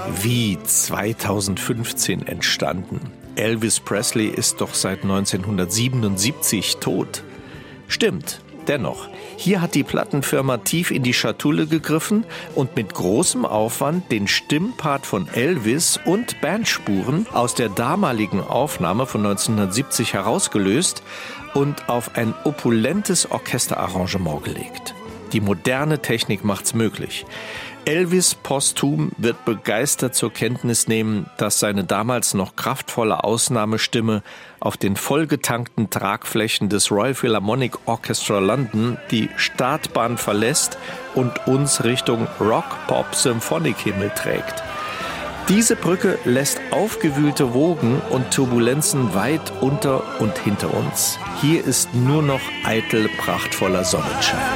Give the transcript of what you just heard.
Wie 2015 entstanden? Elvis Presley ist doch seit 1977 tot. Stimmt, dennoch. Hier hat die Plattenfirma tief in die Schatulle gegriffen und mit großem Aufwand den Stimmpart von Elvis und Bandspuren aus der damaligen Aufnahme von 1970 herausgelöst und auf ein opulentes Orchesterarrangement gelegt. Die moderne Technik macht's möglich. Elvis posthum wird begeistert zur Kenntnis nehmen, dass seine damals noch kraftvolle Ausnahmestimme auf den vollgetankten Tragflächen des Royal Philharmonic Orchestra London die Startbahn verlässt und uns Richtung Rock-Pop-Symphonic-Himmel trägt. Diese Brücke lässt aufgewühlte Wogen und Turbulenzen weit unter und hinter uns. Hier ist nur noch eitel prachtvoller Sonnenschein.